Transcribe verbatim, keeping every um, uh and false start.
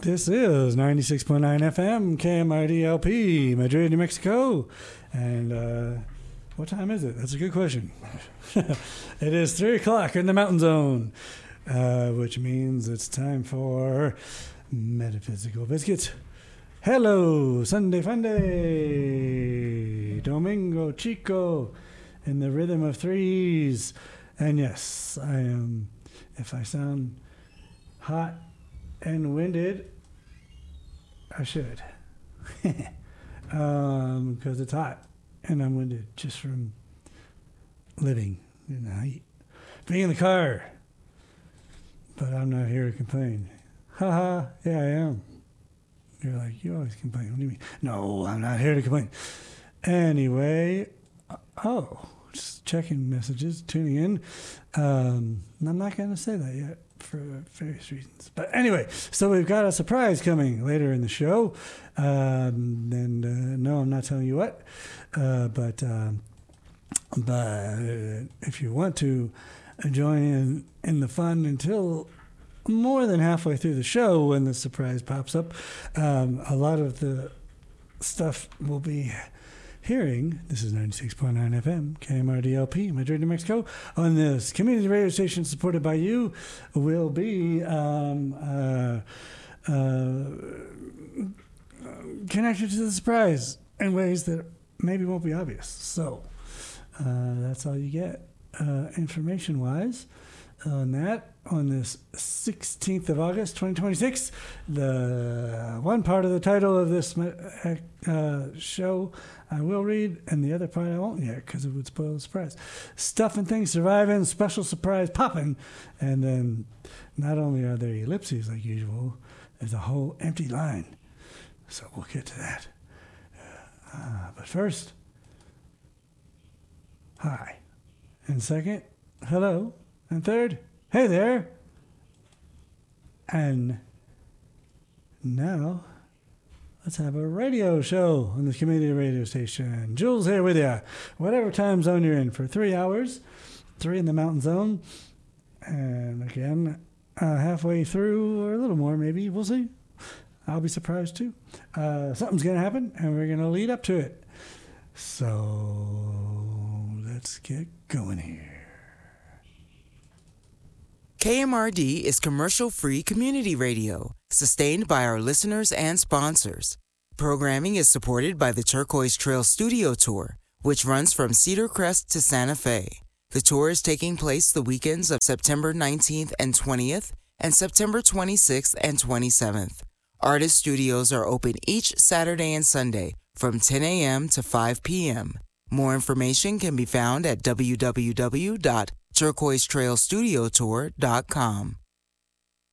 This is ninety-six point nine F M, K M R D L P, Madrid, New Mexico. And uh, what time is it? That's a good question. It is three o'clock in the Mountain Zone, uh, which means it's time for Metaphysical Biscuits. Hello, Sunday Funday, Domingo Chico, in the rhythm of threes. And yes, I am, if I sound hot and winded, I should. um, because it's hot and I'm winded just from living in the heat. Being in the car. But I'm not here to complain. Haha, yeah, I am. You're like, you always complain. What do you mean? No, I'm not here to complain. Anyway, oh, just checking messages, tuning in. Um, I'm not going to say that yet for various reasons. But anyway, so we've got a surprise coming later in the show. Um, and uh, no, I'm not telling you what. Uh, but um, but if you want to join in, in the fun until more than halfway through the show when the surprise pops up, um, a lot of the stuff we'll be hearing, this is ninety-six point nine F M, K M R D L P, Madrid, New Mexico, on this community radio station supported by you, will be um, uh, uh, connected to the surprise in ways that maybe won't be obvious. So uh, that's all you get uh, information-wise on that. On this sixteenth of August, twenty twenty-six, the one part of the title of this uh, show I will read, and the other part I won't yet because it would spoil the surprise. Stuff and things surviving, special surprise popping, and then not only are there ellipses like usual, there's a whole empty line. So we'll get to that. Uh, but first, hi. And second, hello. And third, hey there. And now, let's have a radio show on this community radio station. Jules here with you. Whatever time zone you're in for three hours. Three in the Mountain Zone. And again, uh, halfway through, or a little more maybe. We'll see. I'll be surprised too. Uh, something's going to happen, and we're going to lead up to it. So, let's get going here. K M R D is commercial-free community radio, sustained by our listeners and sponsors. Programming is supported by the Turquoise Trail Studio Tour, which runs from Cedar Crest to Santa Fe. The tour is taking place the weekends of September nineteenth and twentieth and September twenty-sixth and twenty-seventh. Artist studios are open each Saturday and Sunday from ten a.m. to five p.m. More information can be found at w w w dot turquoise trail studio tour dot com.